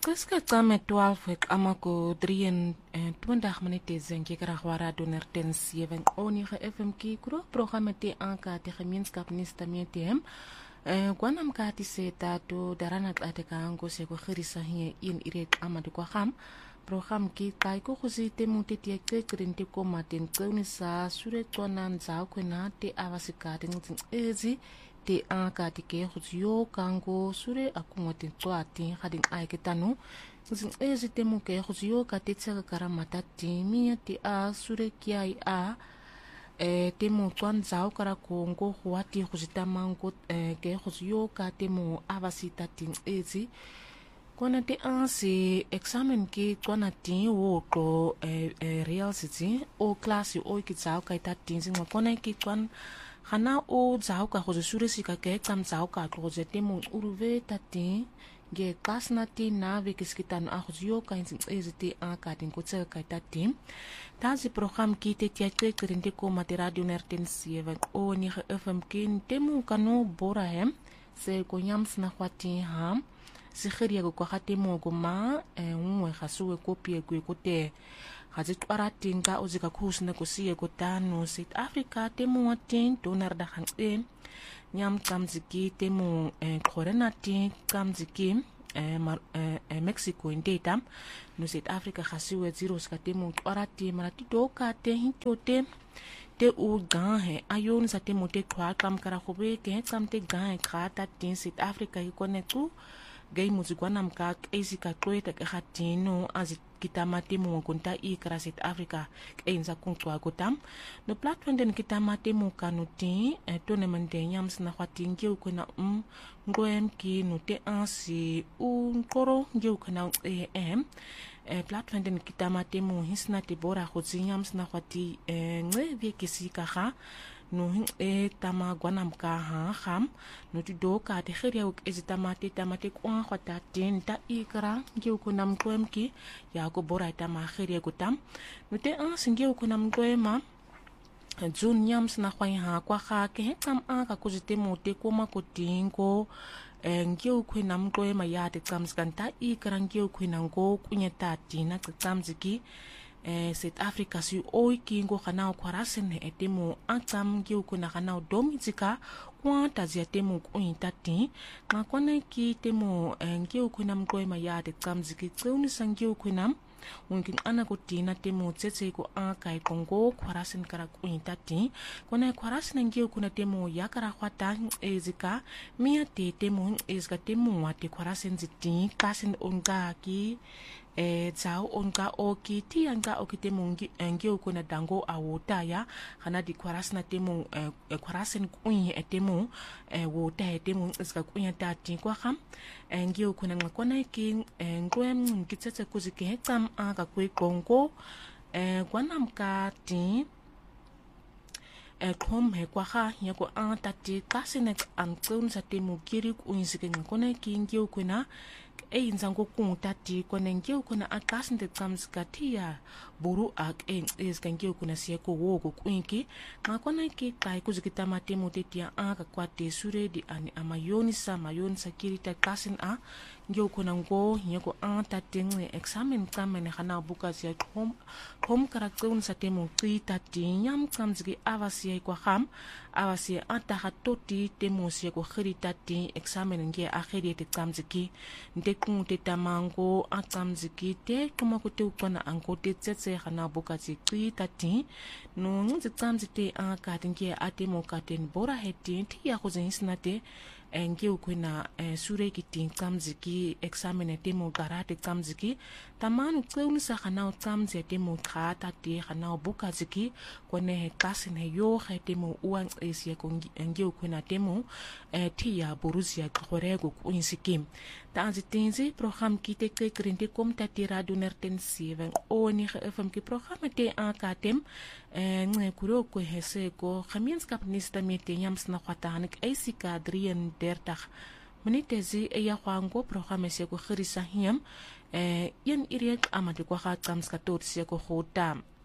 Geskaam met 12 ek amako 23 minute zenke karagwara doner ten 7 onige FMK kuro programme te anka te gemeenskap nista metem kwanam kati se tato darana ate kango se ko khirisa hier in irek amadu kwa kham program ki kai ko khusi te muti te krente ko maten tsuni sa sure tsona nza kwena te avasikate ngitsin ezi te anka te ke khuzio kango sure akungote tswati hading aiketanu ngitsin ezi te mu ke khuzio ka te tsaka karamata timi te a sure kiai a te mo tswan zao kara kongo huati khuzita mango ke khuzio ka te mo avasita ting ezi kona te ansi examen ki tswana ti wo ko real city o klasi o ki zao ka ita tinzi ngakona ki tswan hana o zao ka khuzi surisi ka ke tsam zao ka khuzi te mo uruve tati ge klasna ti na vekiskitan a khuzio ka inzi eziti a ka tin ko tsaka ka ita tim tazi program ki te tia krente ko mate radio nerten 7 o ni fm kin te mo kanu borahem se ko nyams na khwati ham se khiria go kwa te mo go ma unwe khasuwe kopie go te hazi twara tinga ozika khusna ko siye go tano South Africa te mo tin donar da khang nyam kamziki te mo khorena tin kamziki Mexico indetam no South Africa khasiwe zero ska te mo twara ti mara ti do ka te hintote te u gan he ayon sa te mo te khwa kam kara khobe ke kam te gan khata tin South Africa ko ne tu gay muzikwana mka ezika kweta khatino az kitamati mo konta I kra South Africa enza kuntwa kotam no platform den kitamati mo kanuti to ne mandenya msna khwatinge ukona ngoem ki no te ansi un koro nge ukona platform den kitamati mo hisna te bora khotsinya msna khwati nge vekisika kha no tama gwanam ka ha kham no ti do ka te khiria u ezitamate tamate kwa khwata tin ta ikra nge ku nam kwem ki ya ko bora tama khiria ku tam no te singe ku nam kwema jun nyams na khwai ha kwa kha ke tam a ka ku jite mo te ko ma ko tingo nge ku nam kwema ya te tsams kan ta ikra nge ku nango kunyeta tina tsamziki South Africa si oi kingo kanao kwarasen etemo atam nge ku na kanao domizika kwa tazia temo kuintati ngakona ki temo nge ku nam kwema ya te tsamziki tseuni sange ku nam unkin ana ko tina temo tsetse ko akai kongo kwarasen kara kuintati kona kwarasen nge ku na temo yakara khwata ezika mia te temo ezika temo wate kwarasen ziti kasen onga ki tsao onka oki ti anga okite mungi nge ukona dango awota ya kana di kwarasna temu kwarasen kunyi etemu wota etemu iska kunya tati kwa kham nge ukona ngakona ki ngwem ngitsetse kuzike tsam aka kwe kongo kwana mkati khom he kwa kha ya ko antati kasene antun sa temu kiri kunzike ngakona ki nge ukona inzango kuntati kone nge ukona akasinde tsamskatia buru ak is kange ukona sieko wogo kwinki ngakona ki kai kuzikita matemo tetia aka kwate sure di ani amayoni sa kirita kasin a nge ukona ngo yeko antati nge examen kamen khana buka sia khom karakteun sa temo tati nyam tsamzgi avasi kwa kham avasi ata hatoti temo sieko khritati examen nge akhiri te tsamzgi kung te tamango atamziki te kuma ko te ukwana ango te tsetse khana boka tsi tati no ngi tsamzite a ka tinge ate mo ka ten bora heti ti ya ko zinsna te nge ukwana sure ki tin tsamziki examine te mo garate tsamziki tamanu tseuni sa khana tsamze te mo khata te khana boka ziki kone he kasine yo khete mo uang esia ko nge ukwana te mo ti ya boruzia khorego ku insikim taanzi tinzi program ki te krente kom tati radio nerten 7 o ni fm ki program te akatem nge kuro ko hese ko gemeenskap nista mete yams na khwatanik asika 33 minute zi ya khwango program se ko khirisa hiem yen iriek amade ko kha tsamska tot se ko khotam